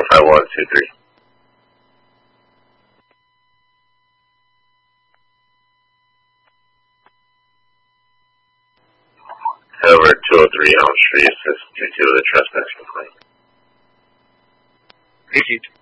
verify 123. Over 203 Elm Street, assist due to the trespass complaint. Received.